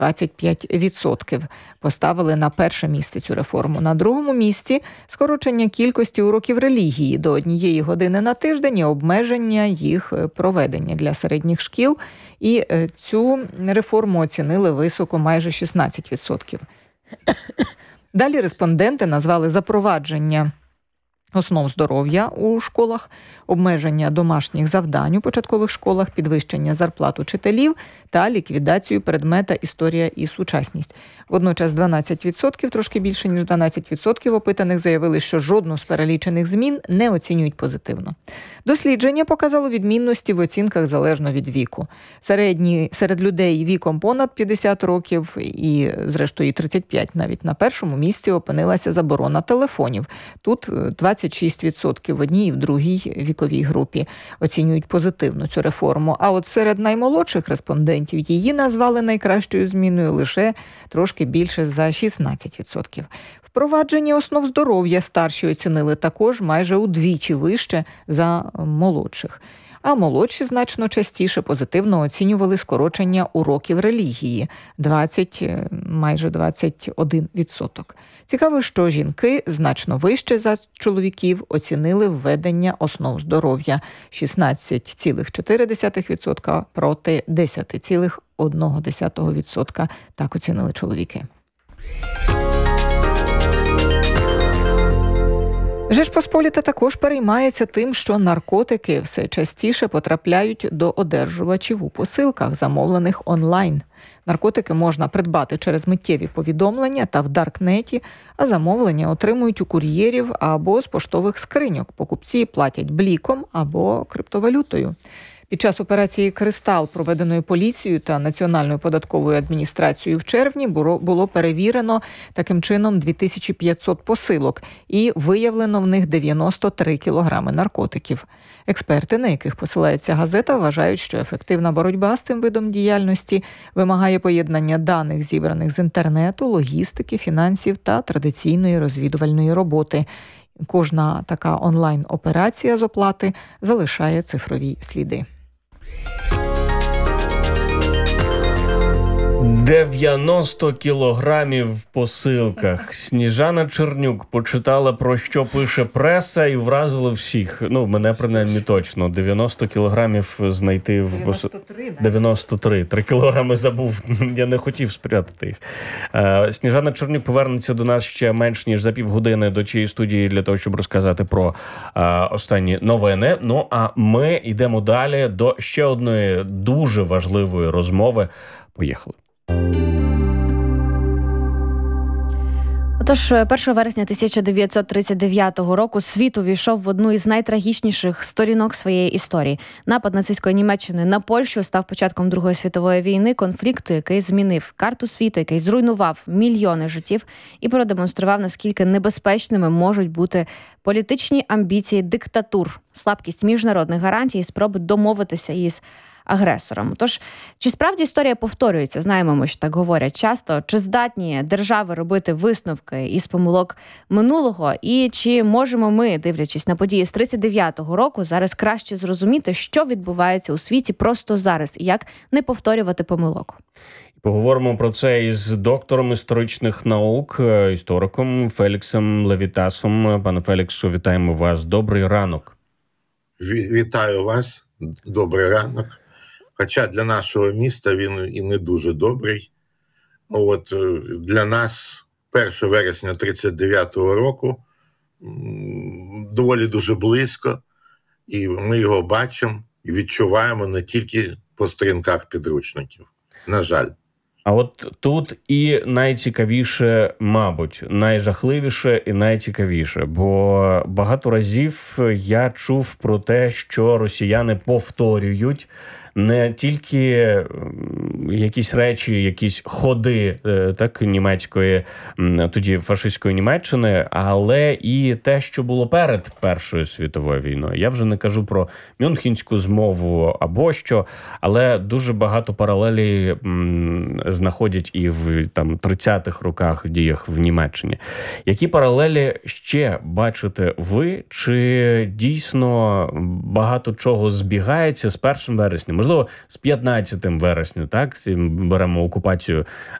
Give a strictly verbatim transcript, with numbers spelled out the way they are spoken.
двадцять п'ять відсотків. Поставили на перше місце цю реформу. На другому місці скорочення кількості уроків релігії до однієї години на тиждень і обмеження їх проведення для середніх шкіл. І цю реформу оцінили високо, майже шістнадцять відсотків. Далі респонденти назвали запровадження основ здоров'я у школах, обмеження домашніх завдань у початкових школах, підвищення зарплат учителів та ліквідацію предмета «Історія і сучасність». Водночас дванадцять відсотків, трошки більше ніж дванадцять відсотків опитаних заявили, що жодну з перелічених змін не оцінюють позитивно. Дослідження показало відмінності в оцінках залежно від віку. Середні, серед людей віком понад п'ятдесят років і, зрештою, тридцять п'ять навіть на першому місці опинилася заборона телефонів. Тут двадцять шість відсотків в одній і в другій віковій групі оцінюють позитивно цю реформу. А от серед наймолодших респондентів її назвали найкращою зміною лише трошки більше за шістнадцять відсотків. Впровадження основ здоров'я старші оцінили також майже удвічі вище за молодших. А молодші значно частіше позитивно оцінювали скорочення уроків релігії – двадцять, майже двадцять один відсоток. Цікаво, що жінки значно вище за чоловіків оцінили введення основ здоров'я – шістнадцять цілих чотири десятих відсотка проти десять цілих одна десята відсотка. Так оцінили чоловіки. Жечпосполіта також переймається тим, що наркотики все частіше потрапляють до одержувачів у посилках, замовлених онлайн. Наркотики можна придбати через миттєві повідомлення та в даркнеті, а замовлення отримують у кур'єрів або з поштових скриньок. Покупці платять бліком або криптовалютою. Під час операції «Кристал», проведеної поліцією та Національною податковою адміністрацією в червні, було перевірено таким чином дві тисячі п'ятсот посилок і виявлено в них дев'яносто три кілограми наркотиків. Експерти, на яких посилається газета, вважають, що ефективна боротьба з цим видом діяльності вимагає поєднання даних, зібраних з інтернету, логістики, фінансів та традиційної розвідувальної роботи. Кожна така онлайн-операція з оплати залишає цифрові сліди. дев'яносто кілограмів в посилках. Сніжана Чернюк почитала, про що пише преса, і вразила всіх. Ну, мене принаймні точно. дев'яносто кілограмів знайти в посилках. дев'яносто три. Три кілограми забув. Я не хотів спрятати їх. Сніжана Чернюк повернеться до нас ще менш ніж за півгодини до цієї студії для того, щоб розказати про останні новини. Ну, а ми йдемо далі до ще одної дуже важливої розмови. Поїхали. Отож, першого вересня тисяча дев'ятсот тридцять дев'ятого року світ увійшов в одну із найтрагічніших сторінок своєї історії. Напад нацистської Німеччини на Польщу став початком Другої світової війни, конфлікту, який змінив карту світу, який зруйнував мільйони життів і продемонстрував, наскільки небезпечними можуть бути політичні амбіції диктатур, слабкість міжнародних гарантій і спроби домовитися із агресором. Тож, чи справді історія повторюється? Знаємо ми, що так говорять часто. Чи здатні держави робити висновки із помилок минулого? І чи можемо ми, дивлячись на події з тридцять дев'ятого року, зараз краще зрозуміти, що відбувається у світі просто зараз, і як не повторювати помилок? Поговоримо про це із доктором історичних наук, істориком Феліксом Левітасом. Пане Феліксу, вітаємо вас. Добрий ранок. Вітаю вас. Добрий ранок. Хоча для нашого міста він і не дуже добрий. От для нас першого вересня тридцять дев'ятого року доволі дуже близько, і ми його бачимо і відчуваємо не тільки по сторінках підручників. На жаль. А от тут і найцікавіше, мабуть, найжахливіше і найцікавіше, бо багато разів я чув про те, що росіяни повторюють не тільки якісь речі, якісь ходи так німецької, тоді фашистської Німеччини, але і те, що було перед Першою світовою війною. Я вже не кажу про Мюнхенську змову або що, але дуже багато паралелі знаходять і в там тридцятих роках в діях в Німеччині. Які паралелі ще бачите ви? Чи дійсно багато чого збігається з першим вереснем? можливо, з п'ятнадцятого вересня, так, беремо окупацію